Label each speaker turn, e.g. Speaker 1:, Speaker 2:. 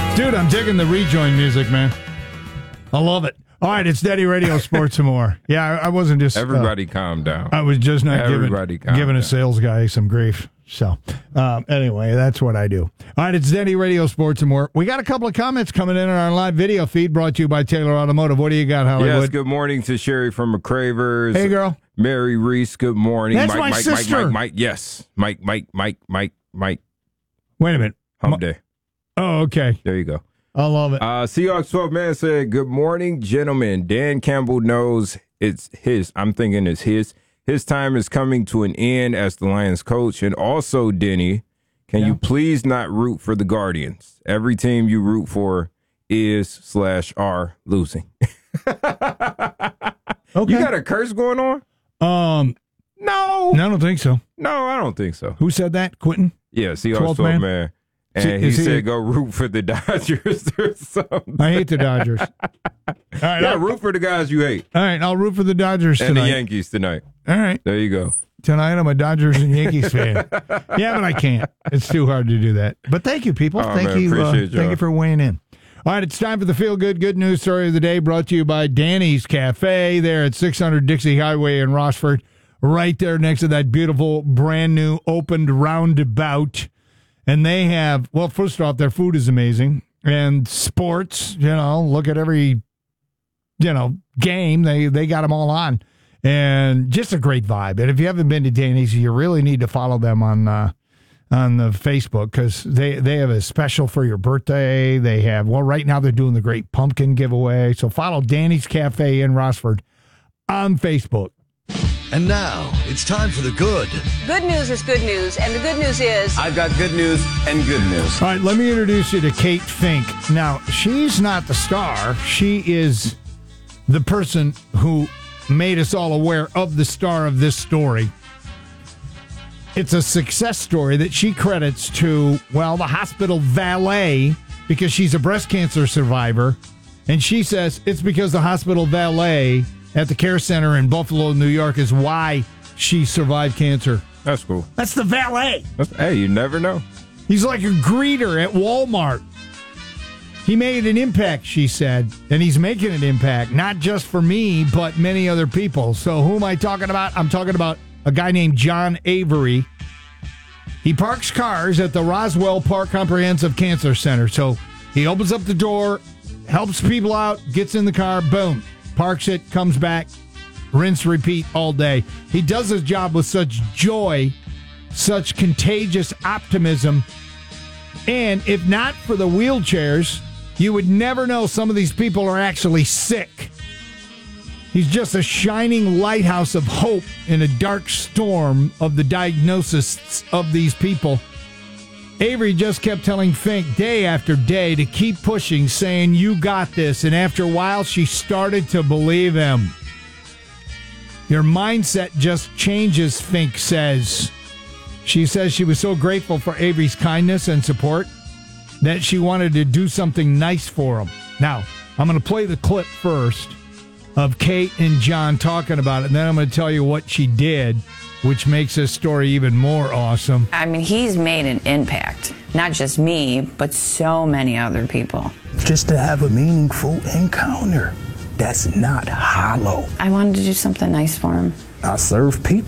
Speaker 1: Dude, I'm digging the rejoin music, man. I love it. All right, it's Daddy Radio Sports some more. Yeah, I wasn't just...
Speaker 2: Everybody calm down.
Speaker 1: I was just not giving a sales guy some grief. So, anyway, that's what I do. All right, it's Daddy Radio Sports some more. We got a couple of comments coming in on our live video feed brought to you by Taylor Automotive. What do you got, Hollywood?
Speaker 2: Yes, good morning to Sherry from McCravers.
Speaker 1: Hey, girl.
Speaker 2: Mary Reese, good morning.
Speaker 1: That's my sister.
Speaker 2: Mike, yes. Mike.
Speaker 1: Wait a minute.
Speaker 2: Hump day.
Speaker 1: Oh, okay.
Speaker 2: There you go.
Speaker 1: I love it.
Speaker 2: Seahawks 12 man said, good morning, gentlemen. Dan Campbell knows it's his. I'm thinking it's his. His time is coming to an end as the Lions coach. And also, Denny, can you please not root for the Guardians? Every team you root for is/are losing.
Speaker 1: Okay.
Speaker 2: You got a curse going on? No.
Speaker 1: I don't think so.
Speaker 2: No, I don't think so.
Speaker 1: Who said that? Quentin?
Speaker 2: Yeah, Seahawks 12 man. And he said go root for the Dodgers or something.
Speaker 1: I hate the Dodgers. All right,
Speaker 2: yeah, root for the guys you hate.
Speaker 1: All right, I'll root for the Dodgers tonight.
Speaker 2: And the Yankees tonight.
Speaker 1: All right.
Speaker 2: There you go.
Speaker 1: Tonight I'm a Dodgers and Yankees fan. Yeah, but I can't. It's too hard to do that. But thank you, people. Thank you for weighing in. All right, it's time for the Feel Good Good News Story of the Day, brought to you by Danny's Cafe there at 600 Dixie Highway in Rossford, right there next to that beautiful, brand-new, opened roundabout. And they have, well, first off, their food is amazing. And sports, look at every, game. They got them all on. And just a great vibe. And if you haven't been to Danny's, you really need to follow them on the Facebook, because they have a special for your birthday. They have, right now they're doing the great pumpkin giveaway. So follow Danny's Cafe in Rossford on Facebook.
Speaker 3: And now, it's time for the good.
Speaker 4: Good news is good news, and the good news is...
Speaker 5: I've got good news and good news.
Speaker 1: All right, let me introduce you to Kate Fink. Now, she's not the star. She is the person who made us all aware of the star of this story. It's a success story that she credits to, the hospital valet, because she's a breast cancer survivor. And she says it's because the hospital valet at the care center in Buffalo, New York, is why she survived cancer.
Speaker 2: That's cool.
Speaker 1: That's the valet.
Speaker 2: Hey, you never know.
Speaker 1: He's like a greeter at Walmart. He made an impact, she said, and he's making an impact, not just for me, but many other people. So who am I talking about? I'm talking about a guy named John Avery. He parks cars at the Roswell Park Comprehensive Cancer Center. So he opens up the door, helps people out, gets in the car, boom. Parks it, comes back, rinse, repeat all day. He does his job with such joy, such contagious optimism. And if not for the wheelchairs, you would never know some of these people are actually sick. He's just a shining lighthouse of hope in a dark storm of the diagnosis of these people. Avery just kept telling Fink day after day to keep pushing, saying, you got this. And after a while, she started to believe him. Your mindset just changes, Fink says. She says she was so grateful for Avery's kindness and support that she wanted to do something nice for him. Now, I'm going to play the clip first of Kate and John talking about it, and then I'm going to tell you what she did, which makes this story even more awesome.
Speaker 6: I mean, he's made an impact. Not just me, but so many other people.
Speaker 7: Just to have a meaningful encounter. That's not hollow.
Speaker 6: I wanted to do something nice for him.
Speaker 7: I serve people.